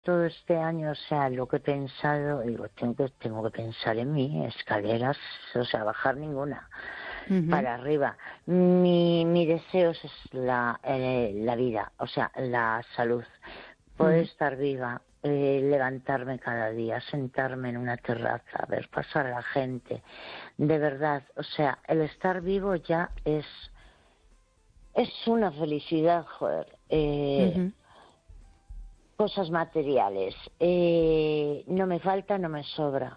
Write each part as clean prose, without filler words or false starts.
todo este año, o sea, lo que he pensado, digo, tengo que pensar en mí, escaleras, o sea, bajar ninguna, para arriba. Mi deseo es la vida, o sea, la salud, poder estar viva, levantarme cada día, sentarme en una terraza, ver pasar a la gente, de verdad, o sea, el estar vivo ya es una felicidad, joder. Cosas materiales. No me falta, no me sobra.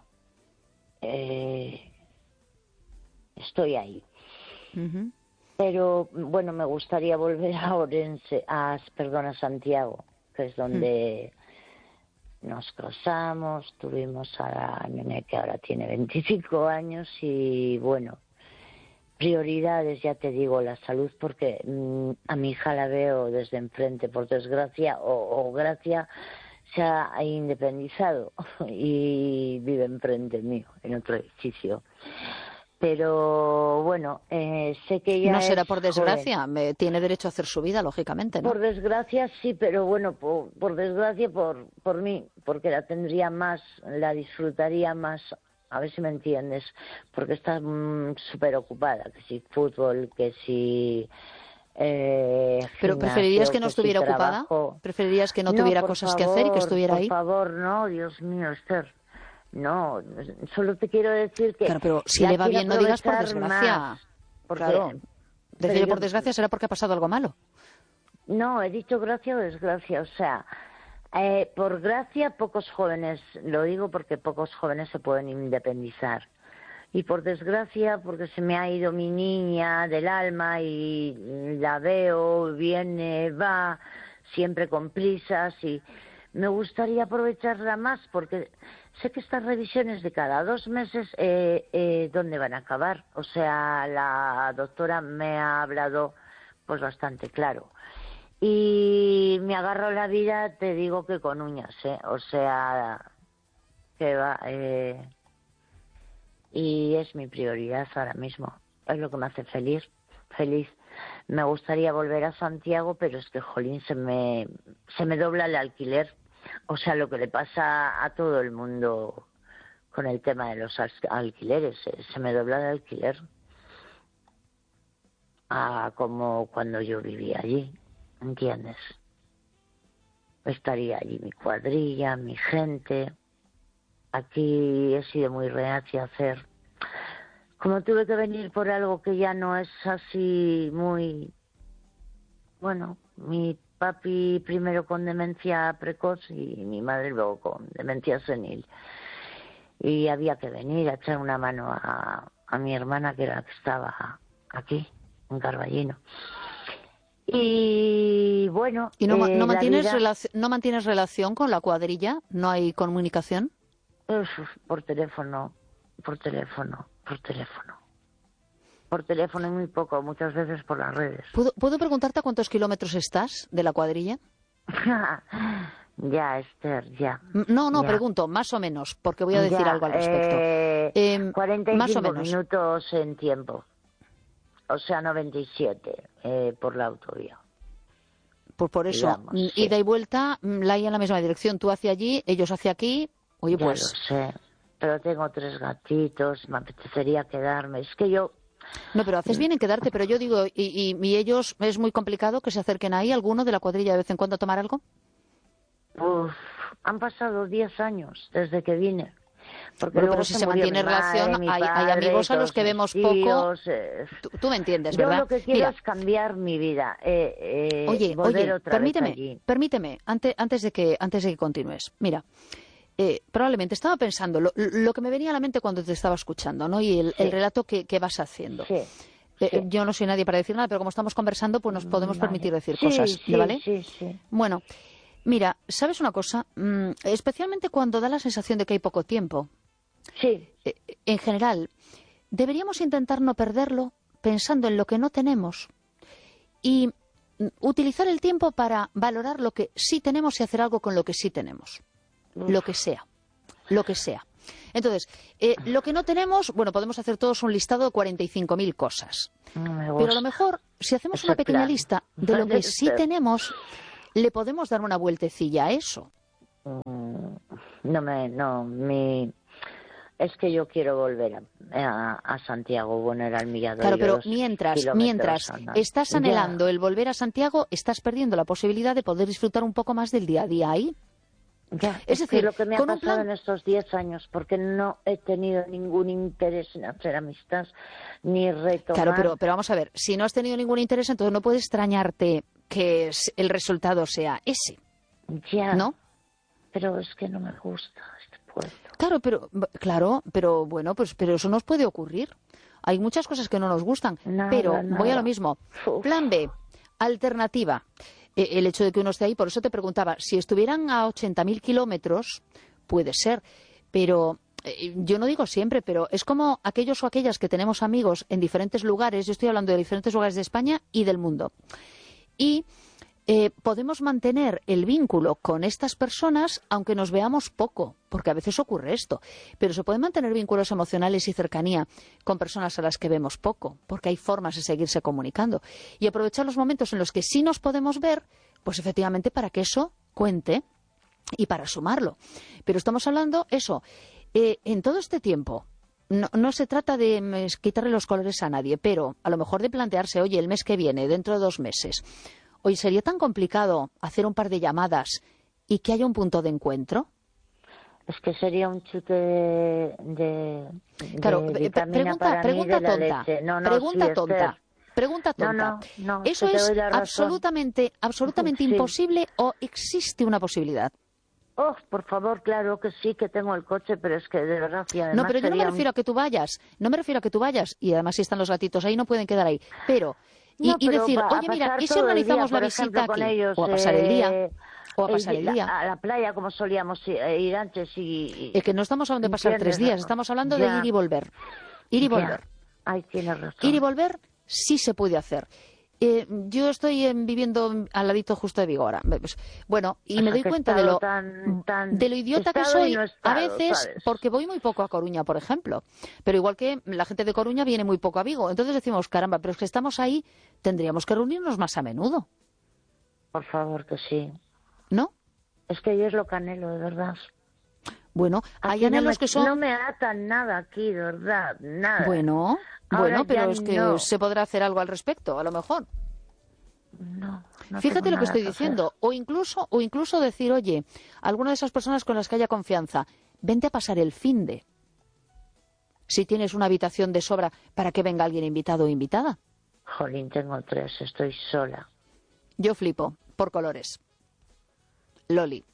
Estoy ahí. Pero, bueno, me gustaría volver a Orense, a Santiago, que es donde nos casamos, tuvimos a la nene que ahora tiene 25 años y, bueno, prioridades, ya te digo, la salud, porque a mi hija la veo desde enfrente, por desgracia, o gracia, se ha independizado y vive enfrente mío, en otro edificio. Pero bueno, sé que ella no será es por desgracia, tiene derecho a hacer su vida, lógicamente, ¿no? Por desgracia sí, pero bueno, por desgracia por mí, porque la tendría más, la disfrutaría más. A ver si me entiendes, porque está súper ocupada, que si fútbol, que si ¿Pero preferirías que no estuviera ocupada? ¿Preferirías que no tuviera cosas que hacer y que estuviera ahí? Por favor, no, Dios mío, Esther. No, solo te quiero decir que... Claro, pero si le va bien no digas por desgracia. Claro, decir por desgracia será porque ha pasado algo malo. No, he dicho gracia o desgracia, o sea... por gracia, pocos jóvenes, lo digo porque pocos jóvenes se pueden independizar. Y por desgracia, porque se me ha ido mi niña del alma y la veo, viene, va, siempre con prisas y me gustaría aprovecharla más porque sé que estas revisiones de cada 2 meses, ¿dónde van a acabar? O sea, la doctora me ha hablado pues bastante claro. Y me agarro la vida, te digo que con uñas, o sea, que va, y es mi prioridad ahora mismo, es lo que me hace feliz. Me gustaría volver a Santiago, pero es que, jolín, se me dobla el alquiler, o sea, lo que le pasa a todo el mundo con el tema de los alquileres, se me dobla el alquiler, como cuando yo vivía allí. ¿Entiendes? Estaría allí mi cuadrilla, mi gente. Aquí he sido muy reacia a hacer. Como tuve que venir por algo que ya no es así muy... Bueno, mi papi primero con demencia precoz y mi madre luego con demencia senil. Y había que venir a echar una mano a mi hermana, que era la que estaba aquí, en Carballino. Y bueno, ¿y no mantienes vida... no mantienes relación con la cuadrilla? ¿No hay comunicación? Por teléfono y muy poco, muchas veces por las redes. ¿Puedo preguntarte a cuántos kilómetros estás de la cuadrilla? Ya, Esther, ya. No, ya. Pregunto, más o menos, porque voy a decir algo al respecto. 45 más o menos. minutos en tiempo. O sea, 97 por la autovía. Pues por eso, digamos, ida y vuelta, la hay en la misma dirección. Tú hacia allí, ellos hacia aquí. Oye, ya pues... lo sé, pero tengo 3 gatitos, me apetecería quedarme. Es que yo... No, pero haces bien en quedarte, pero yo digo, ¿y ellos es muy complicado que se acerquen ahí, alguno de la cuadrilla, de vez en cuando a tomar algo? Han pasado 10 años desde que vine. Porque bueno, pero si se mantiene relación, hay amigos a los que vemos poco. Tú me entiendes, ¿verdad? Yo lo que quiero es cambiar mi vida. Oye, otra permíteme, vez allí. Permíteme, antes de que continúes. Mira, probablemente estaba pensando lo que me venía a la mente cuando te estaba escuchando, ¿no? Y el relato que vas haciendo. Sí. Yo no soy nadie para decir nada, pero como estamos conversando, pues nos podemos permitir decir sí, cosas, sí, ¿vale? Sí. Bueno, mira, ¿sabes una cosa? Especialmente cuando da la sensación de que hay poco tiempo. Sí. En general, deberíamos intentar no perderlo pensando en lo que no tenemos y utilizar el tiempo para valorar lo que sí tenemos y hacer algo con lo que sí tenemos. Lo que sea. Entonces, lo que no tenemos, bueno, podemos hacer todos un listado de 45.000 cosas. Pero a lo mejor, si hacemos una pequeña lista de lo que sí tenemos, le podemos dar una vueltecilla a eso. Es que yo quiero volver a Santiago, bueno, era el Milladoiro. Claro, pero mientras estás anhelando el volver a Santiago, estás perdiendo la posibilidad de poder disfrutar un poco más del día a día ahí. Ya, es decir, lo que me ha pasado en estos 10 años, porque no he tenido ningún interés en hacer amistad, ni retomar... Claro, pero vamos a ver, si no has tenido ningún interés, entonces no puedes extrañarte que el resultado sea ese. Ya, ¿no? Pero es que no me gusta este puerto. Claro, pero bueno, pero eso nos puede ocurrir. Hay muchas cosas que no nos gustan, pero voy a lo mismo. Plan B, alternativa. El hecho de que uno esté ahí, por eso te preguntaba, si estuvieran a 80.000 kilómetros, puede ser, pero yo no digo siempre, pero es como aquellos o aquellas que tenemos amigos en diferentes lugares, yo estoy hablando de diferentes lugares de España y del mundo, y podemos mantener el vínculo con estas personas aunque nos veamos poco, porque a veces ocurre esto, pero se pueden mantener vínculos emocionales y cercanía con personas a las que vemos poco, porque hay formas de seguirse comunicando y aprovechar los momentos en los que sí nos podemos ver, pues efectivamente para que eso cuente y para sumarlo. Pero estamos hablando eso, en todo este tiempo. No se trata de quitarle los colores a nadie, pero a lo mejor de plantearse, oye, el mes que viene, dentro de 2 meses, oye, ¿sería tan complicado hacer un par de llamadas y que haya un punto de encuentro? Es que sería un chute de vitamina pregunta tonta. Pregunta tonta. No, ¿Eso es absolutamente sí. Imposible o existe una posibilidad? Oh, por favor, claro que sí, que tengo el coche, pero es que de verdad... Y además no, pero yo no me refiero a que tú vayas. No me refiero a que tú vayas. Y además si están los gatitos ahí no pueden quedar ahí. Pero... Y decir, oye, mira, ¿y si organizamos la visita aquí? O a pasar el día. O a pasar el día. A la playa, como solíamos ir antes. Es que no estamos hablando de pasar 3 días, estamos hablando de ir y volver. Ir y volver. Ay, tienes razón. Ir y volver sí se puede hacer. Yo estoy viviendo al ladito justo de Vigo ahora. Bueno, y me doy cuenta de lo idiota que soy a veces, ¿sabes? Porque voy muy poco a Coruña, por ejemplo. Pero igual que la gente de Coruña viene muy poco a Vigo. Entonces decimos, caramba, pero es que estamos ahí, tendríamos que reunirnos más a menudo. Por favor, que sí. ¿No? Es que yo es lo que anhelo, de verdad. Bueno, hay anhelos que son... No me atan nada aquí, de verdad, nada. Bueno, pero es que se podrá hacer algo al respecto, a lo mejor. No Fíjate lo que estoy diciendo. O incluso decir, oye, alguna de esas personas con las que haya confianza, vente a pasar el finde. Si tienes una habitación de sobra para que venga alguien invitado o invitada. Jolín, tengo 3, estoy sola. Yo flipo, por colores. Loli.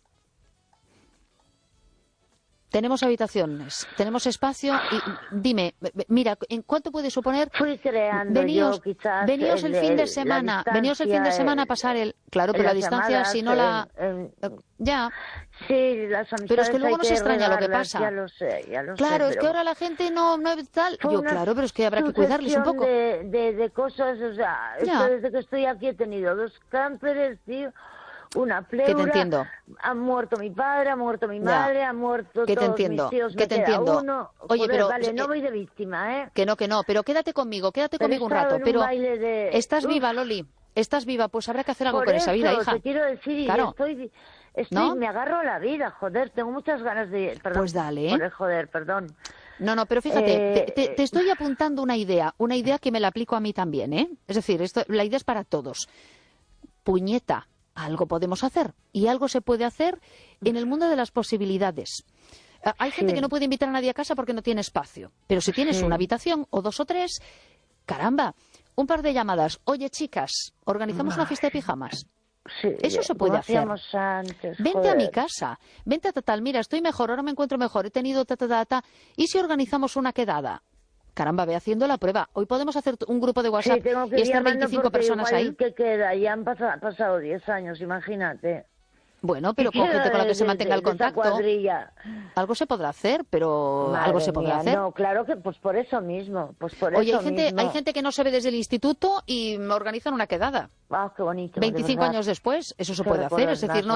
Tenemos habitaciones, tenemos espacio y dime, mira, ¿en cuánto puede suponer? Fui creando yo quizás veníos el fin de semana, veníos el fin de semana a pasar el... Claro, pero la distancia, si no la... Ya. Sí, las amistades. Pero es que luego no se extraña lo que pasa. Ya lo sé. Claro, es que ahora la gente no tal. Yo, claro, pero es que habrá que cuidarles un poco. De cosas, o sea, desde que estoy aquí he tenido 2 cánceres, tío. Una pleura, que te entiendo. Ha muerto mi padre, ha muerto mi madre, ha muerto que todos mis tíos, me queda uno. Oye, pero vale, no voy de víctima, ¿eh? Que no, pero quédate conmigo un rato. Pero estás viva, Loli, estás viva, pues habrá que hacer algo con esa vida, hija. Te quiero decir, claro. estoy ¿No? Me agarro a la vida, joder, tengo muchas ganas de... Perdón, pues dale. Perdón. No, pero fíjate, te estoy apuntando una idea que me la aplico a mí también, ¿eh? Es decir, la idea es para todos. Puñeta. Algo podemos hacer y algo se puede hacer en el mundo de las posibilidades. Hay gente que no puede invitar a nadie a casa porque no tiene espacio, pero si tienes una habitación o 2 o 3, caramba, un par de llamadas. Oye, chicas, organizamos una fiesta de pijamas. Sí, eso se puede hacer. Antes, vente a mi casa, vente a tal, mira, estoy mejor, ahora me encuentro mejor, he tenido ¿y si organizamos una quedada? Caramba, ve haciendo la prueba. Hoy podemos hacer un grupo de WhatsApp y estar 25 personas ahí. ¿Qué queda? Ya han pasado 10 años, imagínate. Bueno, pero con gente con la que se mantenga el contacto. Algo se podrá hacer, pero Madre algo se podrá hacer. No, claro que pues por eso mismo. Oye, hay gente que no se ve desde el instituto y me organizan una quedada. Ah, qué bonito. 25 años después, eso se puede hacer. Es decir,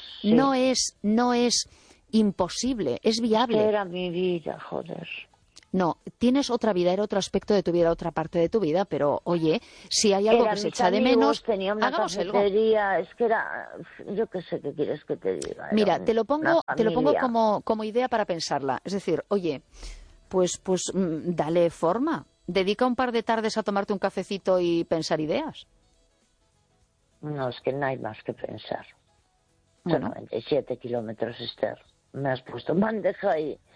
no es imposible, es viable. Era mi vida, joder. No, tienes otra vida, era otro aspecto de tu vida, otra parte de tu vida, pero oye, si hay algo que se echa de menos, tenía una hagamos algo. cafetería, es que era, yo qué sé qué quieres que te diga. Mira, te lo pongo como idea para pensarla. Es decir, oye, pues dale forma. Dedica un par de tardes a tomarte un cafecito y pensar ideas. No, es que no hay más que pensar. Bueno. Son 97 kilómetros, Esther. Me has puesto bandeja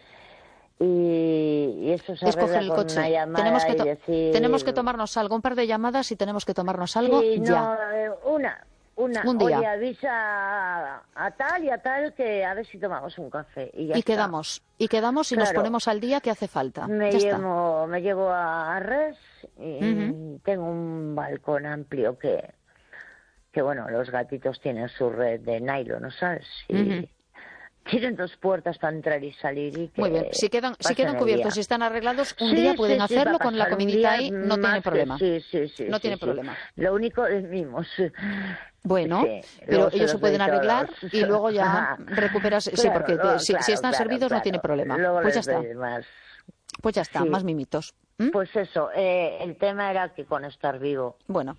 y eso se Escoger el con coche. una llamada y decir... Tenemos que tomarnos algo, un par de llamadas y tenemos que tomarnos algo sí, ya. No, Un día. Oye, avisa a tal y a tal que a ver si tomamos un café y ya está. Quedamos y claro, nos ponemos al día que hace falta. Me llevo a Res y tengo un balcón amplio que bueno, los gatitos tienen su red de nylon, ¿no sabes? Y tienen 2 puertas para entrar y salir y que muy bien, si quedan cubiertos, si están arreglados, un día pueden hacerlo con la comidita ahí, no tiene problema. No tiene problema. Lo único es mimos. Bueno, pero ellos se pueden arreglar y luego ya recuperas, claro, porque si están servidos no tiene problema. Pues ya está. Pues ya está, más mimitos. Pues eso, el tema era que con estar vivo. Bueno.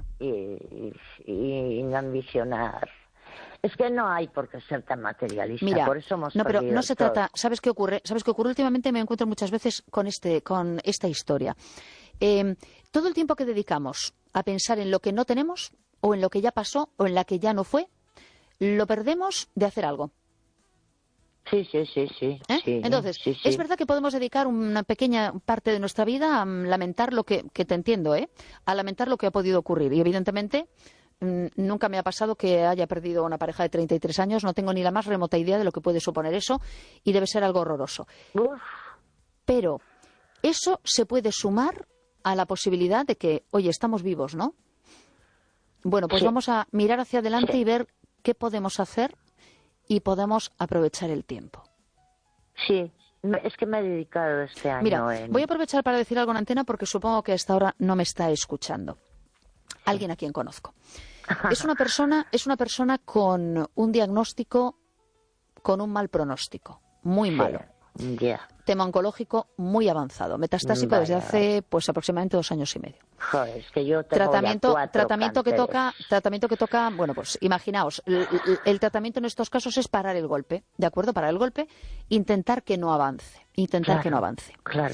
Y no ambicionar. Es que no hay por qué ser tan materialista. Mira, por eso hemos pero no se todo. trata. ¿Sabes qué ocurre? Últimamente me encuentro muchas veces con esta historia. Todo el tiempo que dedicamos a pensar en lo que no tenemos, o en lo que ya pasó, o en la que ya no fue, lo perdemos de hacer algo. Sí. Entonces, es verdad que podemos dedicar una pequeña parte de nuestra vida a lamentar lo que te entiendo, a lamentar lo que ha podido ocurrir. Y evidentemente, nunca me ha pasado que haya perdido una pareja de 33 años, no tengo ni la más remota idea de lo que puede suponer eso y debe ser algo horroroso. Uf. Pero eso se puede sumar a la posibilidad de que, oye, estamos vivos, ¿no? Bueno, pues vamos a mirar hacia adelante y ver qué podemos hacer y podemos aprovechar el tiempo. Sí, es que me he dedicado este año. Mira, voy a aprovechar para decir algo en antena porque supongo que hasta ahora no me está escuchando. Alguien a quien conozco. Es una persona con un diagnóstico, con un mal pronóstico, muy malo. Tema oncológico muy avanzado, metastásico desde hace pues aproximadamente 2 años y medio. Joder, es que yo tengo tratamiento que toca, bueno, pues imaginaos, el tratamiento en estos casos es parar el golpe, ¿de acuerdo? Parar el golpe, intentar que no avance, Claro.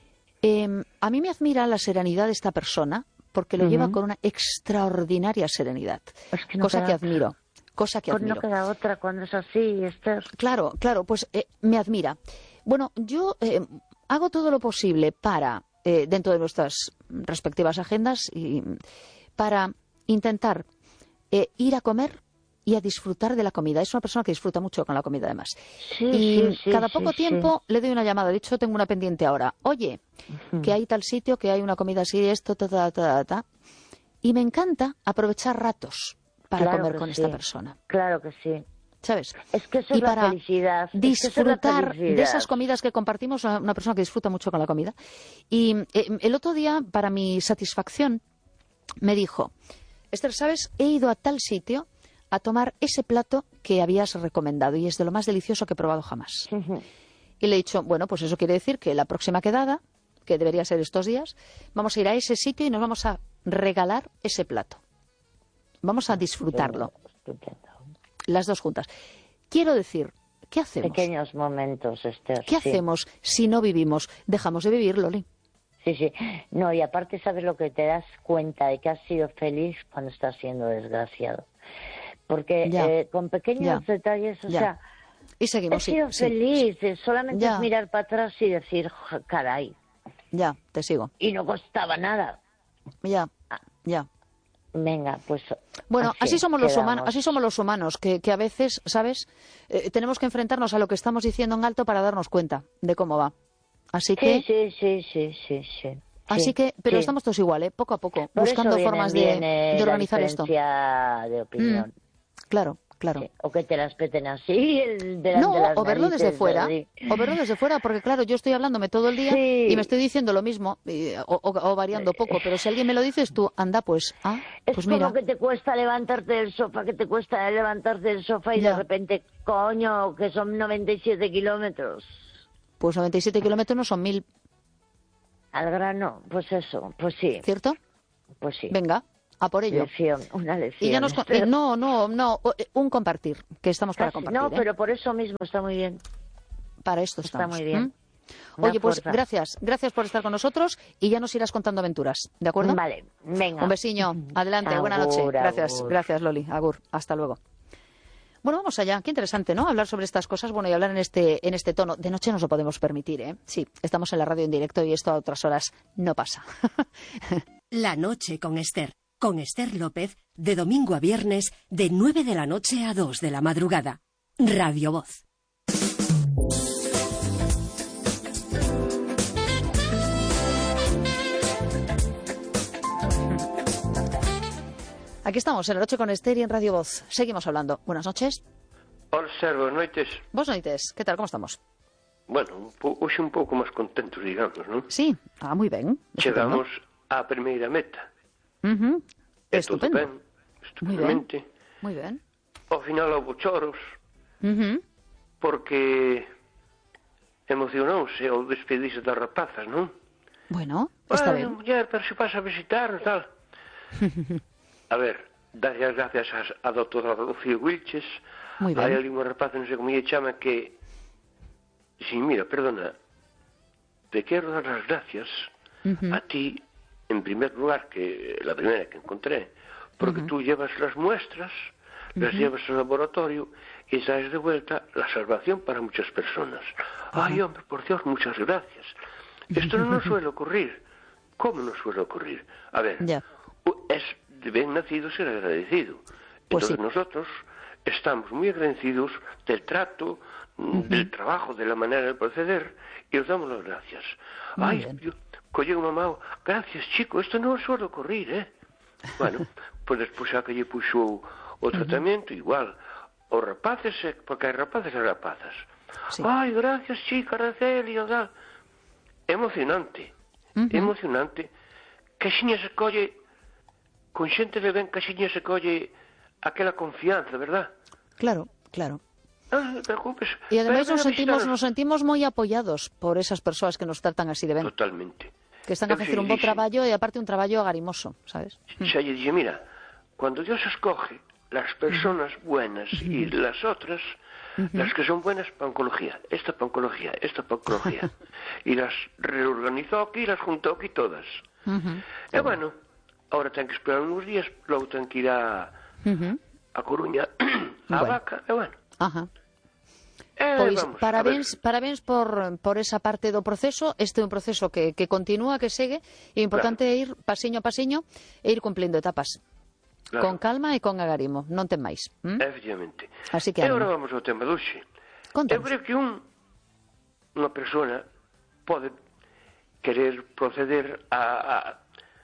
A mí me admira la serenidad de esta persona porque lo lleva con una extraordinaria serenidad, cosa que admiro. Pues no queda otra cuando es así, Esther. Claro, pues me admira. Bueno, yo hago todo lo posible para, dentro de nuestras respectivas agendas, para intentar ir a comer y a disfrutar de la comida. Es una persona que disfruta mucho con la comida, además. Cada poco tiempo le doy una llamada. De hecho, tengo una pendiente ahora. Oye, que hay tal sitio, que hay una comida así, esto, Y me encanta aprovechar ratos para comer con esta persona. Claro que sí. ¿Sabes? Es que eso es la felicidad. Disfrutar de esas comidas que compartimos, una persona que disfruta mucho con la comida. Y el otro día, para mi satisfacción, me dijo, Esther, ¿sabes? He ido a tal sitio a tomar ese plato que habías recomendado y es de lo más delicioso que he probado jamás. Y le he dicho, bueno, pues eso quiere decir que la próxima quedada, que debería ser estos días, vamos a ir a ese sitio y nos vamos a regalar ese plato. Vamos a disfrutarlo. Las dos juntas. Quiero decir, ¿qué hacemos? Pequeños momentos, Esther. ¿Qué hacemos si no vivimos? Dejamos de vivir, Loli. Sí. No, y aparte sabes lo que te das cuenta de que has sido feliz cuando estás siendo desgraciado. Porque con pequeños detalles, o sea, y seguimos, he sido feliz. Solamente es mirar para atrás y decir, caray. Ya, te sigo. Y no costaba nada. Ya. Venga, pues... Bueno, así somos los humanos, que a veces, ¿sabes? Tenemos que enfrentarnos a lo que estamos diciendo en alto para darnos cuenta de cómo va. Así que... Sí. Así que, pero estamos todos igual, poco a poco, buscando formas de organizar esto. De opinión. Claro. Sí. O que te las peten así delante de las o verlo narices, desde fuera. O verlo desde fuera, porque claro, yo estoy hablándome todo el día y me estoy diciendo lo mismo, o variando poco, pero si alguien me lo dices tú, anda, pues, pues mira. Es como que te cuesta levantarte del sofá, y de repente, coño, que son 97 kilómetros. Pues 97 kilómetros no son 1000. Al grano, pues eso, pues sí. ¿Cierto? Pues sí. Venga, a por ello. Una lección. Y ya no, un compartir, que estamos para compartir. No, pero por eso mismo está muy bien. Para esto estamos. Está muy bien. Oye, pues gracias por estar con nosotros y ya nos irás contando aventuras, ¿de acuerdo? Vale, venga. Un besiño, adelante, Agur, buena noche. agur. Gracias Loli, agur, hasta luego. Bueno, vamos allá, qué interesante, ¿no? Hablar sobre estas cosas, bueno, y hablar en este tono. De noche nos lo podemos permitir, ¿eh? Sí, estamos en la radio en directo y esto a otras horas no pasa. La noche con Esther López, de domingo a viernes, de 9 de la noche a 2 de la madrugada. Radio Voz. Aquí estamos, en la noche con Esther y en Radio Voz. Seguimos hablando. Buenas noches. Hola, Ser, boas noites. Boas noites. ¿Qué tal? ¿Cómo estamos? Bueno, hoxe un pouco máis contentos, digamos, non? Sí, moi ben. Chegamos á primeira meta. Estupendo. Ben, estupendamente. Muy ben. Ao final houve choros, porque emocionouse ao despedirse das rapazas, non? Bueno, está ben. Muller, pero se pasa a visitar, tal. A ver, darlle as gracias a doutora Rocío Wilches. Muy ben. Hai ali unha rapaz, non sei como lle chama, que... Sí, mira, perdona, te quero dar las gracias a ti, en primer lugar, que la primera que encontré, porque tú llevas las muestras, las llevas al laboratorio y traes de vuelta la salvación para muchas personas. Ay, hombre, por Dios, muchas gracias. Esto no nos suele ocurrir. ¿Cómo nos suele ocurrir? A ver, es de bien nacido ser agradecido. Pues entonces sí. Nosotros estamos muy agradecidos del trato, del trabajo, de la manera de proceder, y os damos las gracias. Muy Ay, bien. colle unha mão, gracias, chico, isto non suele ocurrir, Bueno, pues despois xa que lle puxo o tratamento, igual, os rapaces, porque hai rapaces e rapazas. Sí. Ay, gracias, chica, Araceli, tal. Emocionante, emocionante, que xiña se colle, con xente de ben, que xiña se colle aquela confianza, verdad? Claro, claro. Non te preocupes. Y además Ven a visitarnos. nos sentimos muy apoyados por esas persoas que nos tratan así de ben. Totalmente. Que están a facer un bo traballo e aparte un traballo agarimoso, sabes? Xa lle dije, mira, cuando Dios escoge las personas buenas y las otras, las que son buenas para oncología, esta para oncología, esta para oncología, y las reorganizó aquí, las juntó aquí todas. E bueno, ahora ten que esperar unos días, logo ten que ir a Coruña, a Vaca, e bueno. Ajá. Pois vamos, parabéns por esa parte do proceso. Este é un proceso que continúa, que segue, e o importante é ir pasiño a pasiño e ir cumplindo etapas. Claro. Con calma e con agarimo, non ten máis. Efectivamente. Así que E agora vamos ao tema de hoxe. Eu creo que unha persona pode querer proceder a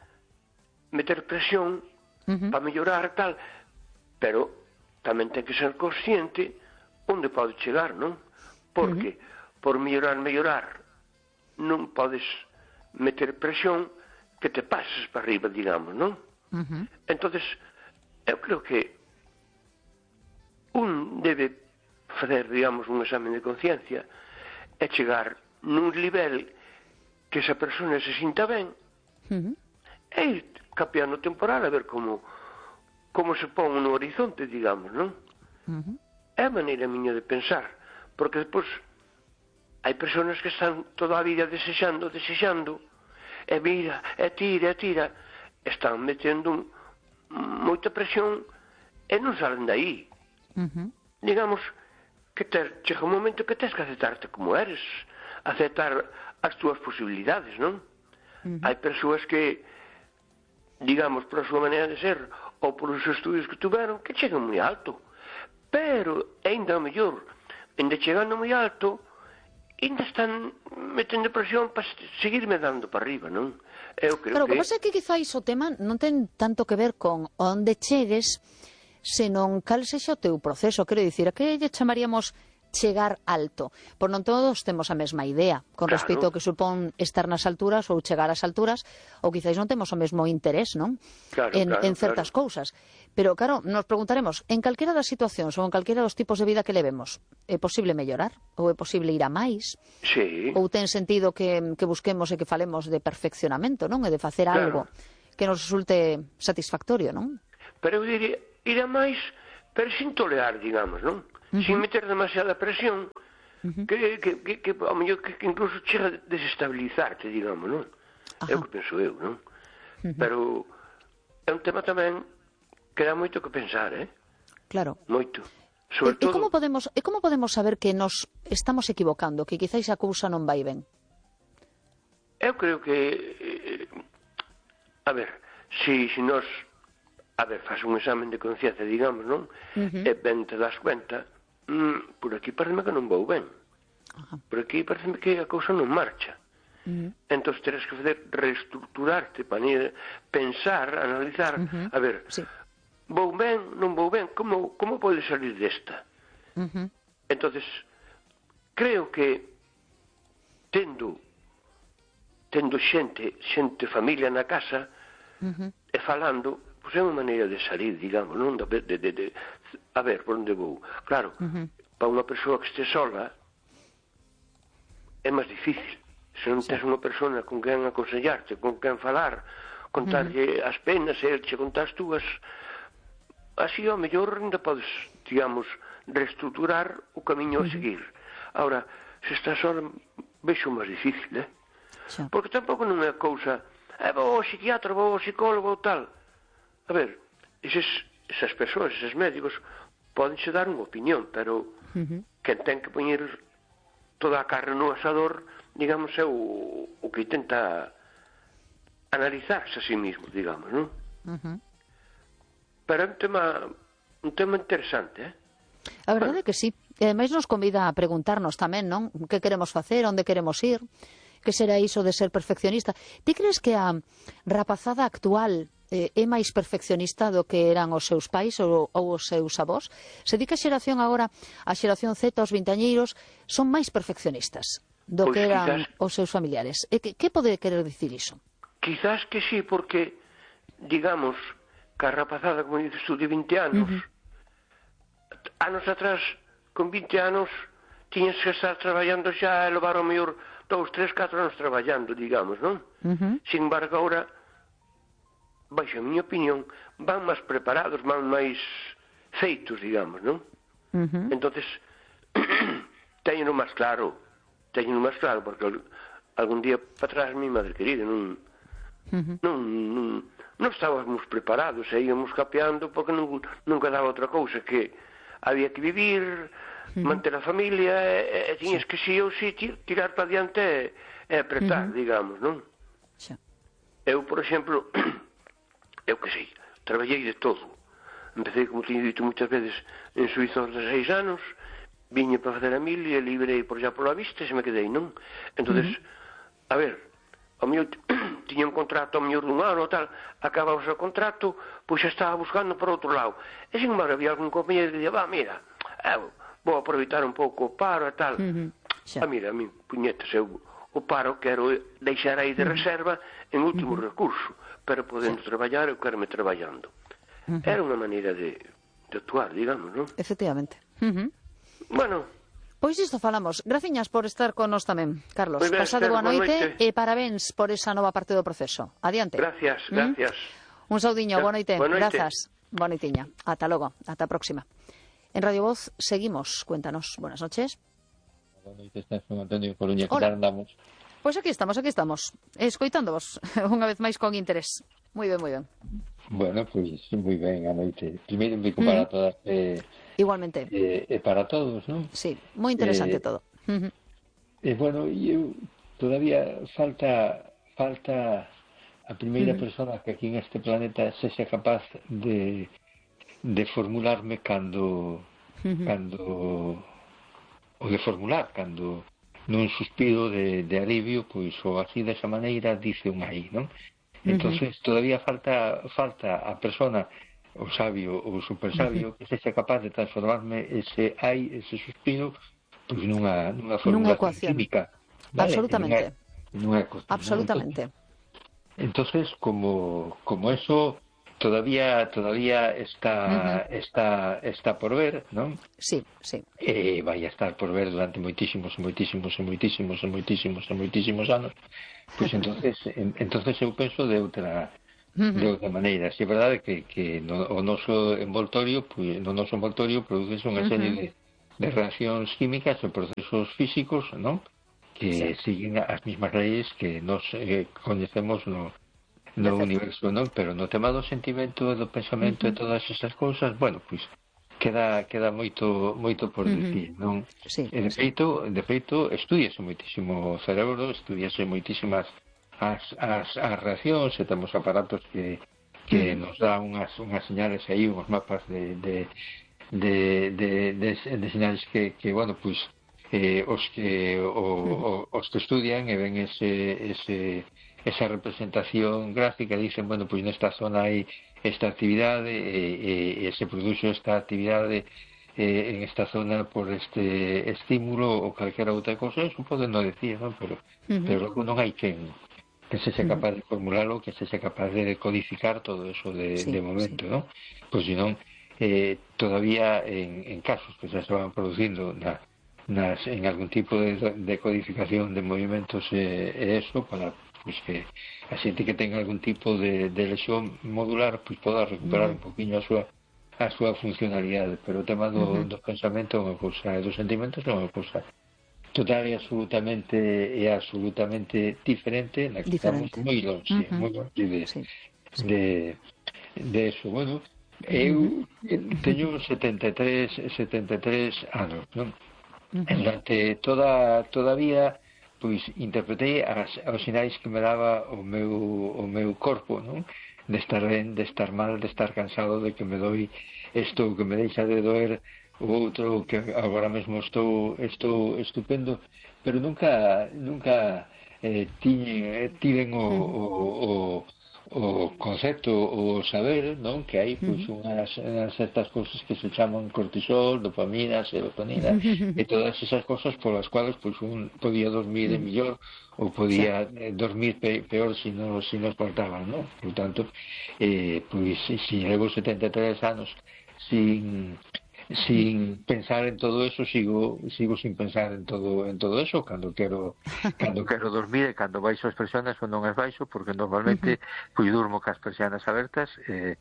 meter presión para mellorar tal, pero tamén ten que ser consciente onde pode chegar, non? Porque por mellorar non podes meter presión que te pases para arriba, digamos, non? Entonces, eu creo que un debe fazer, digamos, un examen de conciencia e chegar nun nivel que esa persona se sinta ben e ir capeando temporal a ver como se pon no horizonte, digamos, non? É a maneira miña de pensar, porque despois hai persoas que están toda a vida desexando, e mira, e tira, están metendo moita presión e non salen daí. Digamos que chega un momento que tens que aceptarte como eres, aceptar as túas posibilidades, non? Hai persoas que, digamos, por a súa maneira de ser ou por os estudios que tuveron, que chegan moi alto. Pero, ainda mellor, ainda chegando moi alto, ainda están metendo presión para seguirme dando para arriba, non? Eu creo Claro, o que pasa é que quizáis o tema non ten tanto que ver con onde chegues, senón cal sexa o teu proceso. Quero dicir, a que lle chamaríamos chegar alto? Por non todos temos a mesma idea con respecto ao que supón estar nas alturas ou chegar ás alturas, ou quizáis non temos o mesmo interés, non? En certas cousas. Pero, claro, nos preguntaremos, en calquera das situacións ou en calquera dos tipos de vida que levemos, é posible mellorar? Ou é posible ir a máis? Sí. Ou ten sentido que busquemos e que falemos de perfeccionamento, non? E de facer algo que nos resulte satisfactorio, non? Pero eu diría, ir a máis, pero sin tolerar, digamos, non? Sin meter demasiada presión, que ao mellor que incluso chega a desestabilizarte, digamos, non? É o que penso eu, non? Pero é un tema tamén que dá moito que pensar, Claro. Moito. Sobre todo... E como podemos saber que nos estamos equivocando, que quizáis a cousa non vai ben? Eu creo que... a ver, se nos... A ver, faz un examen de conciencia, digamos, non? E ben te das cuenta, por aquí pareceme que non vou ben. Por aquí pareceme que a cousa non marcha. Entón terás que fazer reestructurarte, pensar, analizar, a ver... Sí. Vou ben, non vou ben, como pode salir desta? Entonces, creo que tendo xente, familia na casa, e falando, pois é unha maneira de salir, digamos, non? A ver, por onde vou? Claro, para unha persoa que este sola, é máis difícil. Se non tens unha persona con quen aconsellarte, con quen falar, contarlle as penas, e el che contar as túas... Así, ao mellor, ainda podes, digamos, reestructurar o camiño a seguir. Ahora, se estás só, vexo máis difícil, Porque tampouco non é cousa, vou ao psiquiatra, vou ao psicólogo ou tal. A ver, esas persoas, eses médicos, podense dar unha opinión, pero quen ten que poñer toda a carne no asador, digamos, é o que intenta analizarse a sí mismo, digamos, non? Pero é un tema interesante, A verdade é que sí. E ademais nos convida a preguntarnos tamén, non? Que queremos facer, onde queremos ir, que será iso de ser perfeccionista. Ti crees que a rapazada actual é máis perfeccionista do que eran os seus pais ou os seus avós? Se di que a xeración agora, a xeración Z, os vintañeiros, son máis perfeccionistas do que eran os seus familiares. E que pode querer dicir iso? Quizás que sí, porque, digamos... que a rapazada, como dices tú, de 20 anos, anos atrás, con 20 anos, tiñas que estar traballando xa e levar ao mellor 2, 3, 4 anos traballando, digamos, non? Sin embargo, agora, baixo a miña opinión, van máis preparados, van máis feitos, digamos, non? Entonces, teñeno máis claro, porque algún día para atrás, mi madre querida, non estábamos preparados, íamos capeando porque nunca daba outra cousa, que había que vivir, manter a familia, e tiñas que si ou si tirar para diante e apretar, digamos, non? Eu, por exemplo, eu que sei, traballei de todo. Empecé, como teño dito moitas veces, en Suiza aos 16 anos, viñe para facer a mil e librei por xa pola vista e se me quedei, non? Entonces, a ver, ao mellor tiña un contrato ao mellor dun ano ou tal, acababa o contrato, pois xa estaba buscando por outro lado. E sin embargo había algún compañero que dicía, mira, vou aproveitar un pouco o paro e tal. Mira, a mí, puñetas, eu o paro quero deixar aí de reserva en último recurso, pero podendo traballar, eu quero me traballando. Era unha maneira de actuar, digamos, non? Efectivamente. Bueno... Pois isto falamos. Graciñas por estar con nós tamén, Carlos. Pasade boa noite e parabéns por esa nova parte do proceso. Adiante. Gracias. Un saudiño, boa noite. Grazas. Boa noitiña. Ata logo, ata a próxima. En Radio Voz seguimos. Cuéntanos. Buenas noches. Boa noite, Juan Antonio Coruña. Que tal andamos? Pois aquí estamos. Escoitándovos unha vez máis con interés. Moi ben. Bueno, pois moi ben a noite. Primeiro, un bico para todas... Igualmente. Para todos, ¿no? Sí, moi interesante todo. Bueno, eu todavía falta a primeira persona que aquí en este planeta sexa capaz de formularme cando nun suspiro de alivio, pois ou así desa maneira dice un aí, non? Entonces todavía falta a persona, o sabio ou super sabio, que sexa capaz de transformarme ese suspiro, pois nunha formulación química. Vale? Absolutamente. Nunha ecuación. Absolutamente. Entonces, como eso todavía está por ver, non? Sí. Vai a estar por ver durante moitísimos anos. Pois entonces eu penso de outra maneira. Si é verdade que o noso envoltorio, pois no noso envoltorio produce unha serie de reaccións químicas e procesos físicos, non? Que siguen as mesmas leyes que nos coñecemos no universo, non? Pero no tema do sentimento e do pensamento e todas esas cousas, bueno, pois queda moito por dicir, non? Sí, de feito, estúdiase moitísimo o cerebro, estúdiase moitísimas as reaccións, e temos aparatos que nos dá unhas señales aí, uns mapas de señales que bueno, pois os que estudian e ven esa representación gráfica dicen, bueno, pois nesta zona hai esta actividade e se produce esta actividade en esta zona por este estímulo ou calquera outra cosa. Eso pode non decir, non? Pero logo non hai quen sexa capaz de formularlo, que sexa capaz de codificar todo eso de momento, non? Pois senón todavía en casos que se estaban producindo en algún tipo de codificación de movimentos e eso, para pois que a xente que tenga algún tipo de lesión modular pois poda recuperar un poquinho a súa funcionalidade, pero o tema do pensamento é unha cousa, e dos sentimentos é unha cousa total e absolutamente diferente, na que estamos moi longe de eso. Bueno, eu teño 73 anos, non? Durante toda a vida pois interpretei os sinais que me daba o meu corpo, non? De estar ben, de estar mal, de estar cansado, de que me doi isto, que me deixa de doer o outro, que agora mesmo estou estupendo, pero nunca tiven o concepto, o saber, non? Que hai pois unhas certas cousas que se chaman cortisol, dopamina, serotonina e todas esas cousas polas cuales pois un podía dormir mellor ou podía dormir peor se nos faltaban, non? Por tanto, pois se levo 73 anos sin pensar en todo eso, sigo sin pensar en todo eso cando quero dormir, e cando baixo as persianas ou non as baixo, porque normalmente pois durmo cas persianas abertas e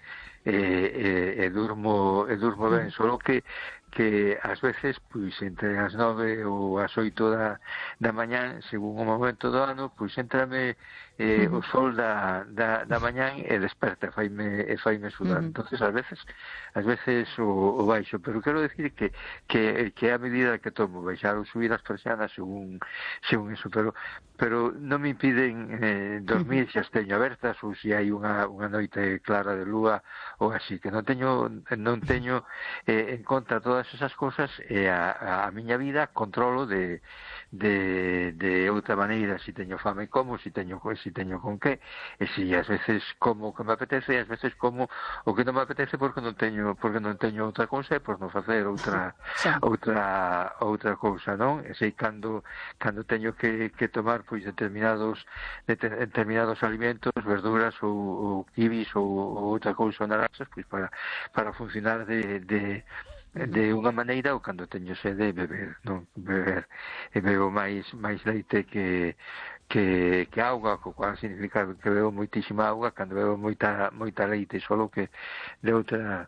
durmo ben, solo que ás veces pois entre as 9 ou as 8 da mañán, según o momento do ano, pois entrame o sol da mañán e desperta, faime sudar. Entonces ás veces o baixo, pero quero decir que a medida que tomo baixar ou subir as persianas según eso, pero non me impiden dormir se as teño abertas ou se hai unha noite clara de lúa ou así, que non teño en conta todas esas cosas, e a miña vida controlo de outra maneira. Se teño fame como, se teño con que, e se ás veces como o que me apetece, e ás veces como o que non me apetece porque non teño outra cousa, e por non facer outra cousa, non? E sei cando teño que tomar pois determinados alimentos, verduras ou kibis ou outra cousa, naranxas, pois para funcionar de unha maneira, ou cando teño sede beber, non? E bebo máis leite que auga, co cual significa que bebo moitísima auga cando bebo moita leite, solo que de outra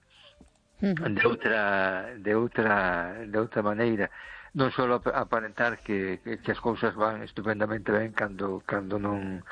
maneira, non só aparentar que as cousas van estupendamente ben cando non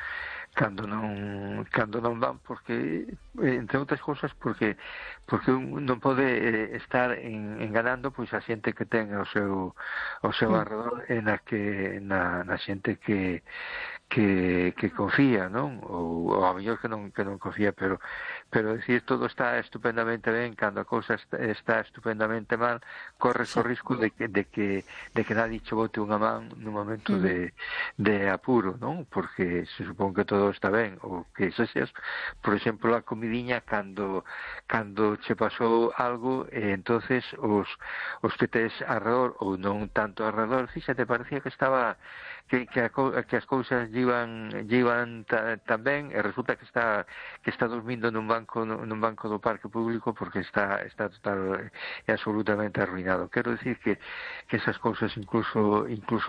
van, porque entre outras cousas porque un non pode estar enganando pois a xente que ten ao seu arredor, na xente que confía, non? Ou a mellor que non confía, pero decir todo está estupendamente ben cando a cousa está estupendamente mal, corres o risco de que nadie che bote unha man nun momento de apuro, non? Porque se supón que todo está ben, ou que sexas, por exemplo, a comidiña cando che pasou algo, entonces os que tes arredor, ou non tanto arredor, fíxate, parecía que estaba que as cousas llevan tan ben, e resulta que está dormindo nun banco banco do parque público porque está total e absolutamente arruinado. Quero decir que esas cousas incluso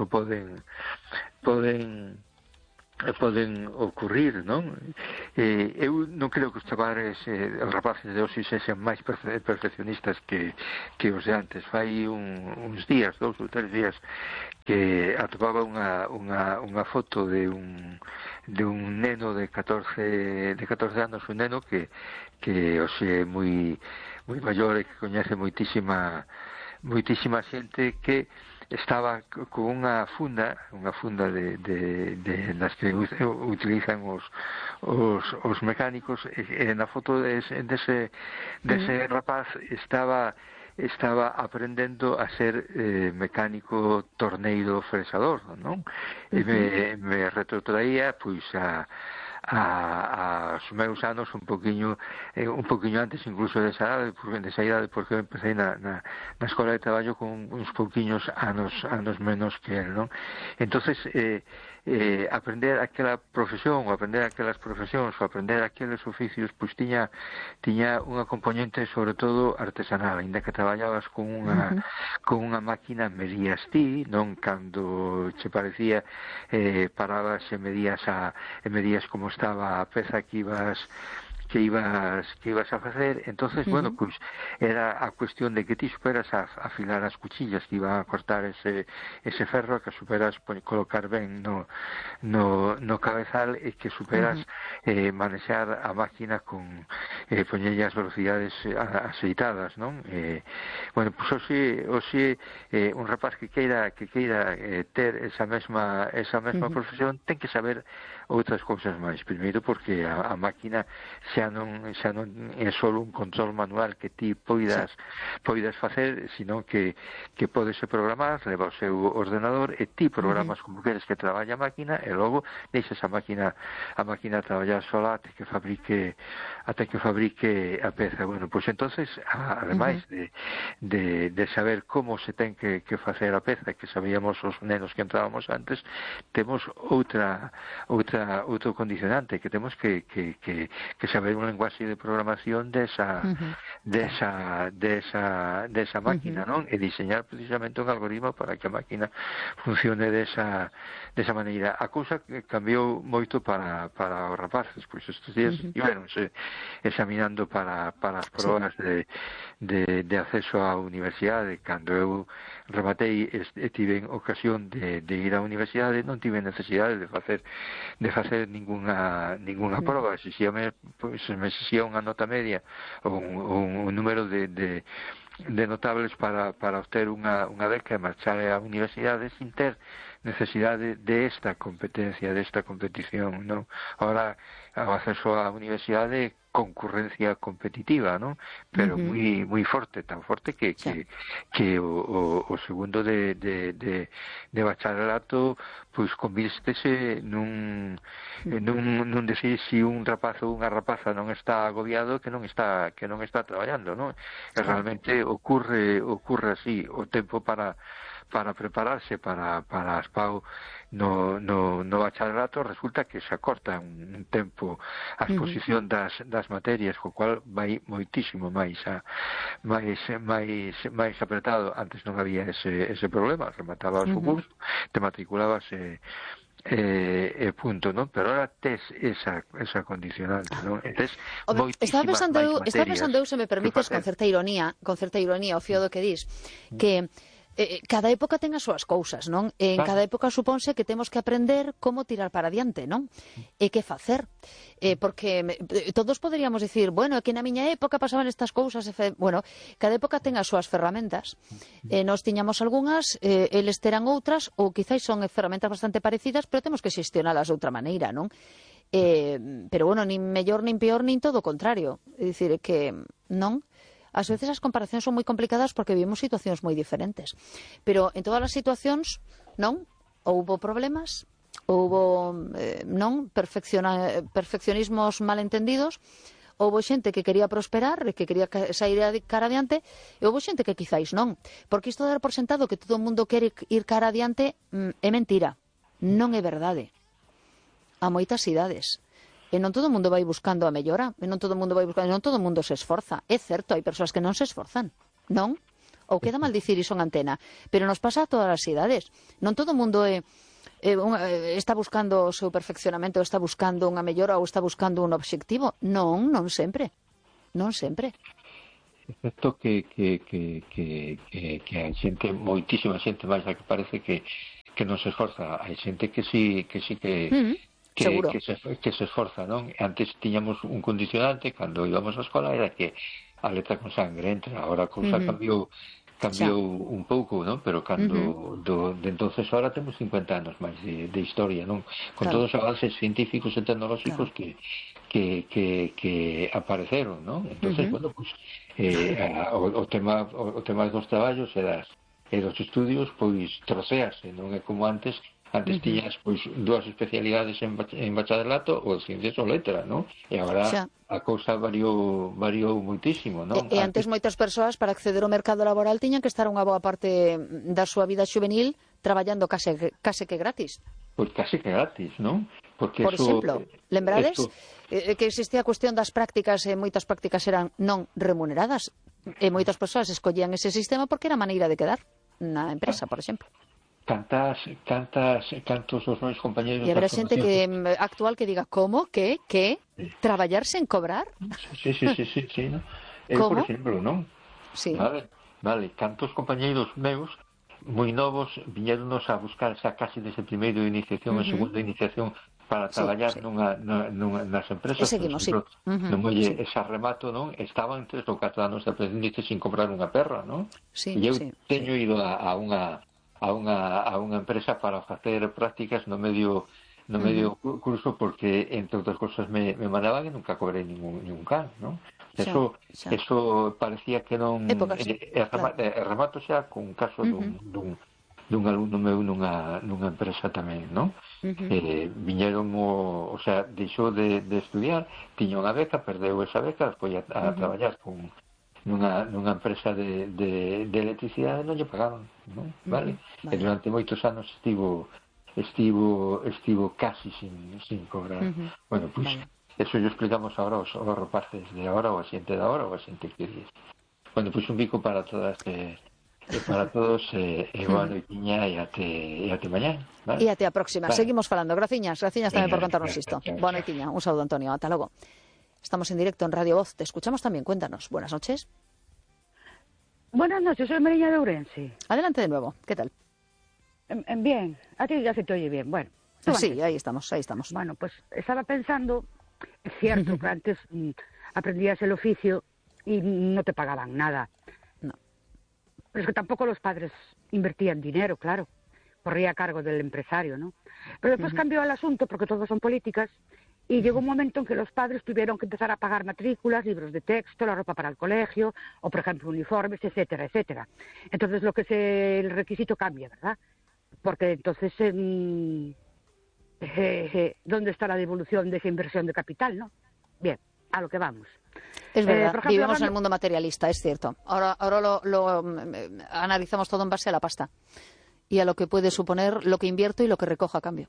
poden ocurrir, non? Eu non creo que os chavales, os rapaces de hoxe sexan máis perfeccionistas que os de antes. Fai uns días, 2 ou 3 días, que atopaba unha foto de un neno de 14 anos, un neno que hoxe é moi maior e que coñece moitísima xente, que estaba con unha funda nas que utilizan os mecánicos, e na foto dese rapaz estaba aprendendo a ser mecánico torneiro fresador, non? E me retrotraía pois aos meus anos un poquinho antes incluso desa idade, porque eu empecé na escola de traballo con uns pouquiños anos menos que el, non? Entonces aprender aquela profesión, ou aprender aquelas profesións, ou aprender aqueles oficios, pois tiña unha componente sobre todo artesanal, ainda que traballabas con unha máquina, medías ti, non cando che parecía, parabas e medías como estaba a peza que ibas a facer. Entonces, bueno, pois era a cuestión de que ti superas a afilar as cuchillas que iban a cortar ese ferro, que superas colocar ben no cabezal, e que superas manexar a máquina con poñelle as velocidades axeitadas, non? Bueno, pois hoxe un rapaz que queira ter esa mesma profesión ten que saber outras cousas máis. Primeiro, porque a máquina xa non é só un control manual que ti poidas facer, sino que podese programar, leva o seu ordenador e ti programas como queres que traballe a máquina, e logo deixas a máquina traballar sola até que fabrique a peza. Bueno, pois entonces, ademais de saber como se ten que facer a peza, que sabíamos os nenos que entrábamos antes, temos outro condicionante, que temos que saber un lenguaxe de programación desa máquina, non? E diseñar precisamente un algoritmo para que a máquina funcione desa maneira. A cousa cambiou moito para os rapaces, pois estes días ibanse examinando para as probas de acceso á universidade. Cando eu rematei e tive ocasión de ir á universidade, non tive necesidade de facer ninguna proba. Me exixía unha nota media ou un número de notables para obter unha beca e marchar á universidade sin ter necesidade de esta competencia, de esta competición, non? Ahora, o acceso á universidade, concurrencia competitiva, non? Pero moi forte, tan forte que o segundo de bacharelato pois convístese nun decir si un rapaz ou unha rapaza non está agobiado que non está traballando, non? Realmente ocurre así. O tempo para prepararse para as PAU no bacharelato resulta que se acorta un tempo a exposición das materias, co cual vai moitísimo máis apretado. Antes non había ese problema, rematabas o curso, te matriculabas punto, non? Pero ahora tes esa condicionante, non? Estaba pensando eu, se me permites, con certa ironía, o fío do que dis, que cada época ten as súas cousas, non? En cada época supónse que temos que aprender como tirar para adiante, non? E que facer. Porque todos poderíamos dicir, bueno, é que na miña época pasaban estas cousas. Bueno, cada época ten as súas ferramentas. Nós tiñamos algunhas, eles terán outras, ou quizáis son ferramentas bastante parecidas, pero temos que xestionalas de outra maneira, non? Pero, bueno, nin mellor, nin peor, nin todo o contrario. É dicir, que, non? Ás veces as comparacións son moi complicadas porque vivimos situacións moi diferentes. Pero en todas as situacións, non? Houbo problemas, houbo perfeccionismos malentendidos, houbo xente que quería prosperar, que quería sair cara adiante, e houbo xente que quizáis non. Porque isto de dar por sentado que todo o mundo quere ir cara adiante é mentira. Non é verdade. A moitas idades. E non todo o mundo vai buscando a mellora, e non todo o mundo se esforza. É certo, hai persoas que non se esforzan, non? Ou queda mal dicir iso en antena, pero nos pasa a todas as idades. Non todo o mundo está buscando o seu perfeccionamento, ou está buscando unha mellora, ou está buscando un obxectivo. Non sempre. Non sempre. É certo que hai xente, moitísima xente máis a que parece que non se esforza. Hai xente que sí que se esforza, non? Antes tiñamos un condicionante cando íbamos á escola, era que a letra con sangre entra. Agora a cousa cambiou un pouco, non? Pero cando de entonces ahora temos 50 anos máis de historia, non? Con todos os avances científicos e tecnolóxicos que apareceron, non? Entonces, bueno, pues o tema dos traballos e dos estudios, pois trocease, non é como antes. Antes tiñas pois dúas especialidades en bacharelato ou ciencias ou letra, non? E agora a cousa variou moitísimo, non? E antes moitas persoas para acceder ao mercado laboral tiñan que estar unha boa parte da súa vida xuvenil traballando case que gratis. Pois case que gratis, non? Porque por exemplo, lembrades que existía a cuestión das prácticas e moitas prácticas eran non remuneradas e moitas persoas escollían ese sistema porque era a maneira de quedar na empresa, por exemplo. Cantos os meus compañeros... E haberá xente actual que diga, como? Que? Traballar sen cobrar? Sí, ¿no? Por exemplo, non? Sí. Vale, cantos compañeiros meus moi novos viñeronnos a buscar xa casi desde primeiro de iniciación e segunda iniciación para traballar nas empresas. E seguimos, por exemplo, no muelle esa remato, non? Estaban 3 ou 4 anos de aprendiz sin cobrar unha perra, non? E eu teño ido a unha empresa para facer prácticas no medio curso porque, entre outras cosas, me mandaban e nunca cobrei ningún can, non? Eso parecía que non... Remato xa con un caso dun alumno meu nunha empresa tamén, non? Viñeron, o sea, deixou de estudiar, tiña unha beca, perdeu esa beca, foi a traballar nunha empresa de electricidade, non lle pagaban, non? Vale? E durante moitos anos estivo casi sin cobrar. Bueno, pois eso yo explicamos agora aos rapaces de agora, ou a xente de agora, ou a xente que diz. Bueno, pois un bico para todas para todos, boa noitiña e até mañá, vale? E até a próxima. Vale. Seguimos falando. Graciñas tamén por contarnos isto. Boa noitiña. Un saúdo, Antonio. Ata logo. Estamos en directo en Radio Voz. Te escuchamos también. Cuéntanos. Buenas noches. Buenas noches, soy Mariña de Ourense. Adelante de nuevo. ¿Qué tal? Bien. A ti ya se te oye bien. Bueno. Sí, ahí estamos. Bueno, pues estaba pensando, es cierto que antes aprendías el oficio y no te pagaban nada. No. Pero es que tampoco los padres invertían dinero, claro. Corría a cargo del empresario, ¿no? Pero después cambió el asunto porque todos son políticas. Y llegó un momento en que los padres tuvieron que empezar a pagar matrículas, libros de texto, la ropa para el colegio, o por ejemplo uniformes, etcétera, etcétera. Entonces el requisito cambia, ¿verdad? Porque entonces, ¿dónde está la devolución de esa inversión de capital, no? Bien, a lo que vamos. Es verdad, ejemplo, vivimos en el mundo materialista, es cierto. Ahora lo analizamos todo en base a la pasta y a lo que puede suponer lo que invierto y lo que recojo a cambio.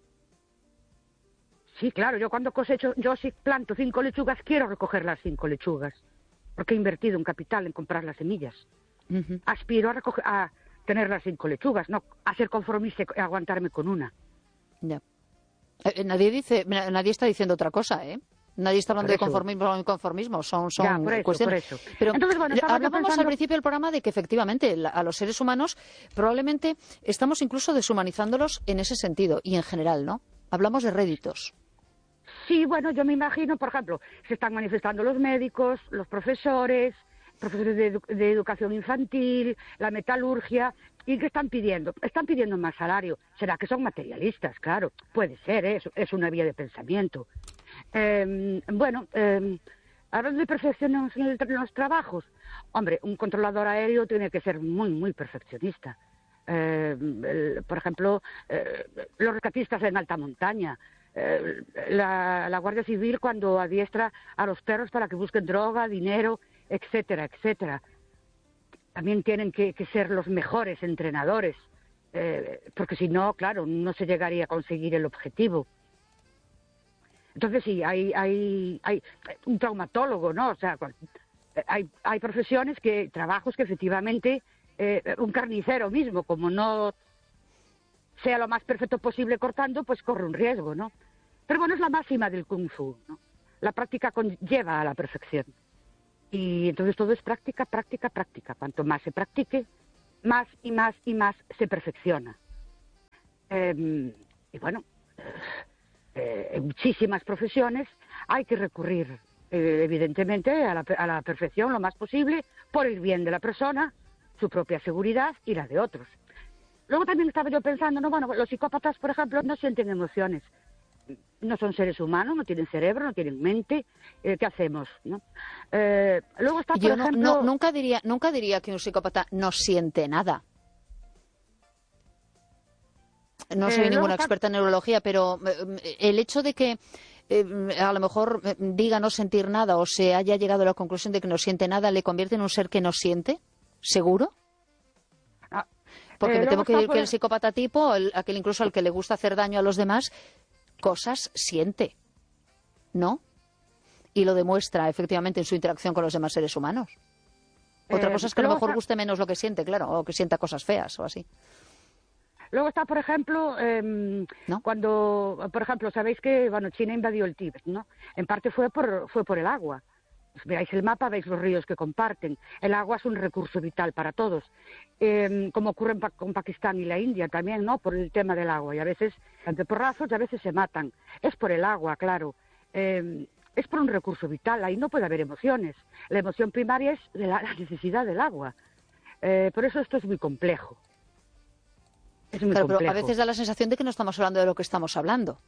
Sí, claro, yo cuando cosecho, yo si planto 5 lechugas, quiero recoger las 5 lechugas, porque he invertido un capital en comprar las semillas. Aspiro a tener las 5 lechugas, no a ser conformista y aguantarme con una. Ya. Nadie está diciendo otra cosa, ¿eh? Nadie está hablando de conformismo, son ya, por cuestiones. Por eso. Pero entonces, bueno, hablábamos al principio del programa de que efectivamente a los seres humanos probablemente estamos incluso deshumanizándolos en ese sentido y en general, ¿no? Hablamos de réditos. Sí, bueno, yo me imagino, por ejemplo, se están manifestando los médicos, los profesores de educación infantil, la metalurgia, ¿y qué están pidiendo? Están pidiendo más salario. ¿Será que son materialistas? Claro, puede ser, es una vía de pensamiento. Hablando de perfección en los trabajos, hombre, un controlador aéreo tiene que ser muy, muy perfeccionista. Por ejemplo, los rescatistas en alta montaña, la Guardia Civil cuando adiestra a los perros para que busquen droga, dinero, etcétera, etcétera. También tienen que ser los mejores entrenadores, porque si no, claro, no se llegaría a conseguir el objetivo. Entonces sí, hay un traumatólogo, ¿no? O sea, hay profesiones trabajos que efectivamente, un carnicero mismo, como no sea lo más perfecto posible cortando, pues corre un riesgo, ¿no? Pero bueno, es la máxima del Kung Fu, ¿no? La práctica lleva a la perfección. Y entonces todo es práctica, práctica, práctica. Cuanto más se practique, más y más y más se perfecciona. Y bueno, en muchísimas profesiones hay que recurrir, evidentemente, a la perfección lo más posible por el bien de la persona, su propia seguridad y la de otros. Luego también estaba yo pensando, no, bueno, los psicópatas, por ejemplo, no sienten emociones. No son seres humanos, no tienen cerebro, no tienen mente. ¿Qué hacemos? ¿No? Luego está, por ejemplo... nunca diría que un psicópata no siente nada. No soy ninguna experta en neurología, pero el hecho de que a lo mejor diga no sentir nada o se haya llegado a la conclusión de que no siente nada, ¿le convierte en un ser que no siente? ¿Seguro? Porque me temo que el psicópata tipo, aquel incluso al que le gusta hacer daño a los demás, cosas siente, ¿no? Y lo demuestra efectivamente en su interacción con los demás seres humanos. Otra cosa es que a lo mejor guste menos lo que siente, claro, o que sienta cosas feas o así. Luego está, por ejemplo, ¿no? Cuando, por ejemplo, sabéis que China invadió el Tíbet, ¿no? En parte fue por el agua. Pues veáis el mapa, veis los ríos que comparten. El agua es un recurso vital para todos. Como ocurre con Pakistán y la India también, ¿no? Por el tema del agua. Y a veces, ante porrazos, y a veces se matan. Es por el agua, claro. Es por un recurso vital. Ahí no puede haber emociones. La emoción primaria es la necesidad del agua. Por eso esto es muy complejo. Es muy complejo. Pero a veces da la sensación de que no estamos hablando de lo que estamos hablando.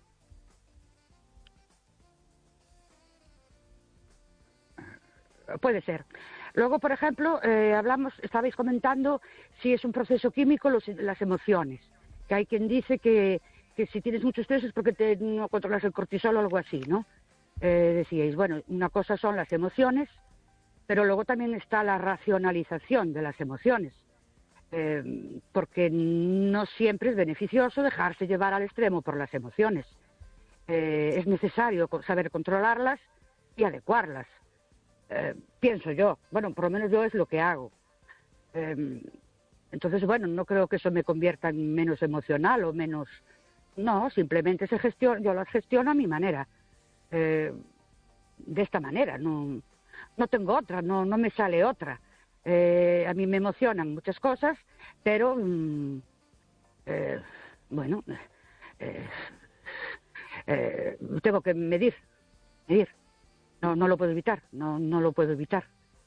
Puede ser. Luego, por ejemplo, estabais comentando si es un proceso químico las emociones. Que hay quien dice que si tienes mucho estrés es porque no controlas el cortisol o algo así, ¿no? Decíais, bueno, una cosa son las emociones, pero luego también está la racionalización de las emociones. Porque no siempre es beneficioso dejarse llevar al extremo por las emociones. Es necesario saber controlarlas y adecuarlas. Pienso yo, bueno, por lo menos yo es lo que hago. Entonces, bueno, no creo que eso me convierta en menos emocional o menos... No, simplemente yo las gestiono a mi manera. De esta manera, no tengo otra, no me sale otra. A mí me emocionan muchas cosas, pero bueno, tengo que medir. No lo puedo evitar, no lo puedo evitar.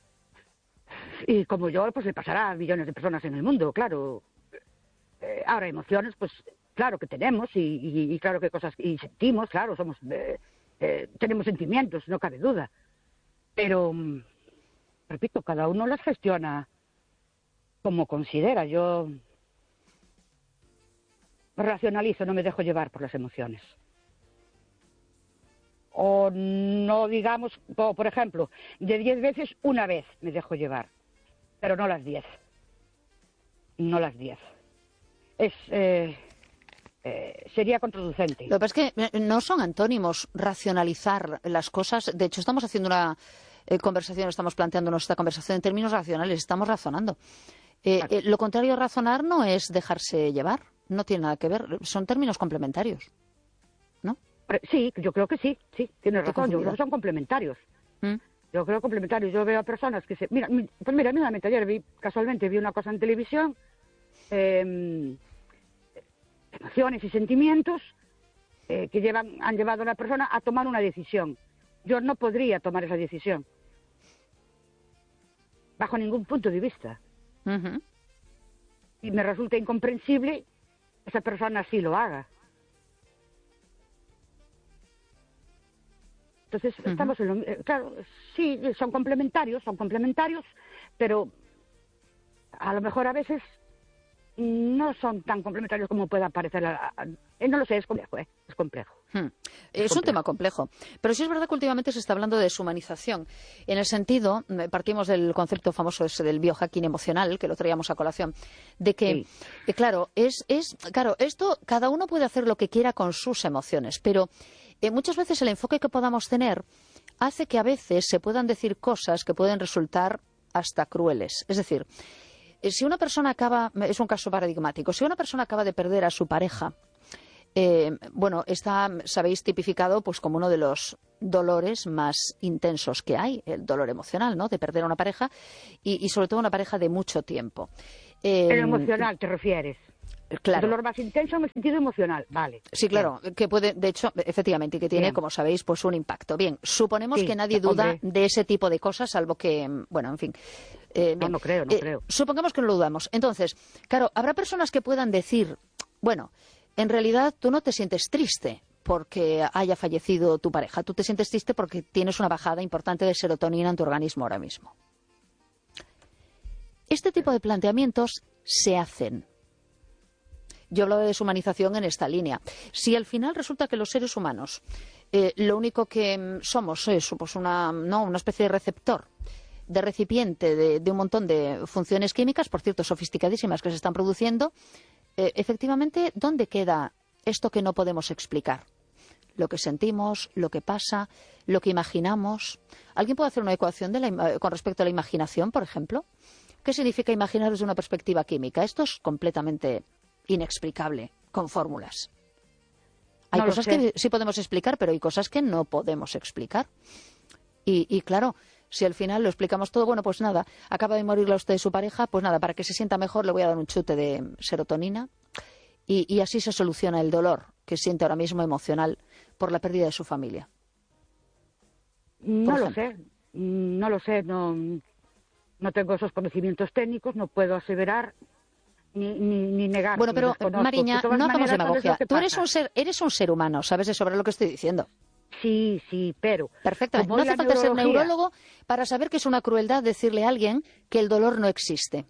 Y como yo, pues le pasará a millones de personas en el mundo, claro. Ahora, emociones, pues claro que tenemos y claro que cosas, y sentimos, claro, tenemos sentimientos, no cabe duda. Pero, repito, cada uno las gestiona como considera. Yo racionalizo, no me dejo llevar por las emociones. O no digamos, por ejemplo, de 10 veces, una vez me dejo llevar, pero no las 10. No las 10. Sería contraproducente. Lo que pasa es que no son antónimos racionalizar las cosas. De hecho, estamos haciendo una conversación, estamos planteando nuestra conversación en términos racionales, estamos razonando. Lo contrario a razonar no es dejarse llevar, no tiene nada que ver, son términos complementarios, ¿no? Sí, yo creo que sí, tienes razón, yo creo que son complementarios. Yo creo complementarios. Yo veo a personas que mira, mismamente ayer casualmente vi una cosa en televisión, emociones y sentimientos que han llevado a la persona a tomar una decisión. Yo no podría tomar esa decisión, bajo ningún punto de vista. Y me resulta incomprensible que esa persona así lo haga. Entonces, estamos en claro, sí, son complementarios, pero a lo mejor a veces no son tan complementarios como pueda parecer. No lo sé, es complejo, es complejo. Es un tema complejo. Pero sí es verdad que últimamente se está hablando de deshumanización. En el sentido, partimos del concepto famoso ese del biohacking emocional, que lo traíamos a colación, de que, claro, claro, esto cada uno puede hacer lo que quiera con sus emociones, pero muchas veces el enfoque que podamos tener hace que a veces se puedan decir cosas que pueden resultar hasta crueles. Es decir, si una persona es un caso paradigmático, si una persona acaba de perder a su pareja, está, sabéis, tipificado pues como uno de los dolores más intensos que hay, el dolor emocional, ¿no?, de perder a una pareja y sobre todo una pareja de mucho tiempo. El emocional, ¿te refieres? Claro. El dolor más intenso en el sentido emocional, vale. Sí, claro, que puede, de hecho, efectivamente, que tiene, como sabéis, pues un impacto. Bien, suponemos que nadie duda de ese tipo de cosas, salvo que, bueno, en fin. No creo. Supongamos que no lo dudamos. Entonces, claro, habrá personas que puedan decir, bueno, en realidad tú no te sientes triste porque haya fallecido tu pareja, tú te sientes triste porque tienes una bajada importante de serotonina en tu organismo ahora mismo. Este tipo de planteamientos se hacen. Yo hablaba de deshumanización en esta línea. Si al final resulta que los seres humanos lo único que somos es pues una especie de receptor, de recipiente de un montón de funciones químicas, por cierto, sofisticadísimas, que se están produciendo, efectivamente, ¿dónde queda esto que no podemos explicar? Lo que sentimos, lo que pasa, lo que imaginamos. ¿Alguien puede hacer una ecuación con respecto a la imaginación, por ejemplo? ¿Qué significa imaginar desde una perspectiva química? Esto es completamente inexplicable con fórmulas. Hay cosas que sí podemos explicar, pero hay cosas que no podemos explicar. Y claro, si al final lo explicamos todo, bueno, pues nada, acaba de morirle a usted su pareja, pues nada, para que se sienta mejor le voy a dar un chute de serotonina y así se soluciona el dolor que siente ahora mismo emocional por la pérdida de su familia. No lo sé, no tengo esos conocimientos técnicos, no puedo aseverar ni negar. Bueno, pero Mariña, no hagamos demagogia. Tú eres un ser humano, ¿sabes de sobre lo que estoy diciendo? Sí, pero... Perfecto. No hace falta ser neurólogo para saber que es una crueldad decirle a alguien que el dolor no existe.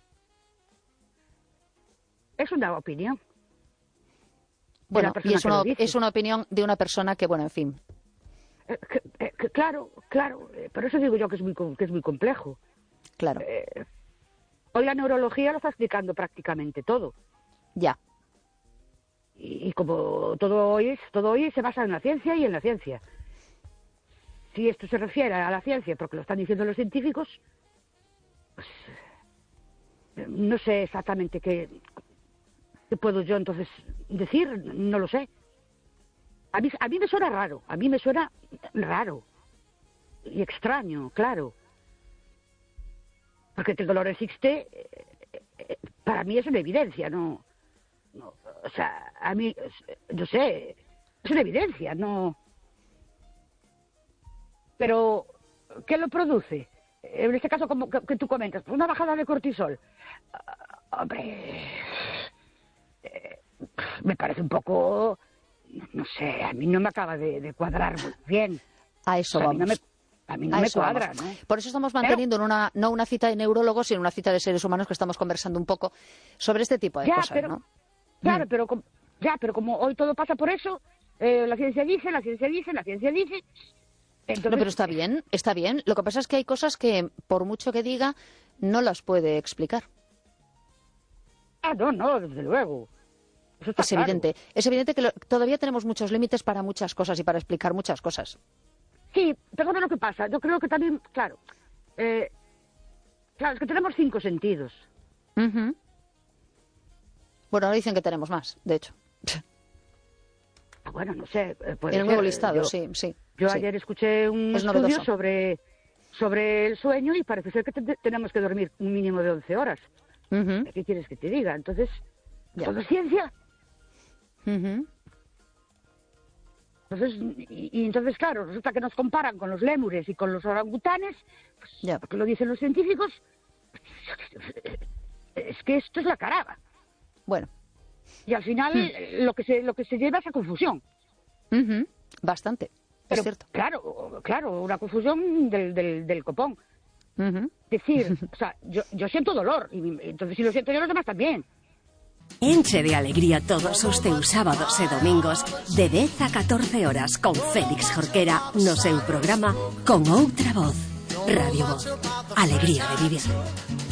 Es una opinión. Bueno, y es una opinión de una persona que, bueno, en fin. Claro, por eso digo yo que es muy complejo. Claro. Hoy la neurología lo está explicando prácticamente todo. Ya. Y como todo hoy se basa en la ciencia y en la ciencia. Si esto se refiere a la ciencia, porque lo están diciendo los científicos, pues no sé exactamente qué puedo yo entonces decir, no lo sé. A mí me suena raro y extraño, claro. Porque que el dolor existe, para mí es una evidencia, no, o sea, a mí, yo sé, es una evidencia, no. Pero, ¿qué lo produce? En este caso, como que tú comentas, pues una bajada de cortisol. Hombre, me parece un poco, no sé, a mí no me acaba de cuadrar muy bien. A eso vamos. A mí no me cuadra, ¿no? Por eso estamos manteniendo no una cita de neurólogos, sino una cita de seres humanos que estamos conversando un poco sobre este tipo de cosas, ¿no? Claro, pero como hoy todo pasa por eso, la ciencia dice... Entonces... No, pero está bien. Lo que pasa es que hay cosas que, por mucho que diga, no las puede explicar. No, desde luego. Eso está claro. Es evidente que todavía tenemos muchos límites para muchas cosas y para explicar muchas cosas. Sí, pero ¿sabes lo que pasa? Yo creo que también, claro, es que tenemos 5 sentidos. Uh-huh. Bueno, ahora dicen que tenemos más, de hecho. Bueno, no sé. En el nuevo listado, sí. Yo ayer escuché un estudio sobre el sueño y parece ser que tenemos que dormir un mínimo de 11 horas. Uh-huh. ¿Qué quieres que te diga? Entonces, ¿todo es ciencia? Uh-huh. Entonces, claro, resulta que nos comparan con los lémures y con los orangutanes, pues, porque lo dicen los científicos, es que esto es la caraba. Bueno. Y al final lo que se lleva es a confusión. Uh-huh. Bastante, pero, es cierto. Claro, una confusión del copón. Uh-huh. Decir, o sea, yo siento dolor, y entonces si lo siento yo, los demás también. Enche de alegría todos os teus sábados e domingos de 10 a 14 horas con Félix Jorquera no seu programa Con Outra Voz. Radio Voz. Alegría de vivir.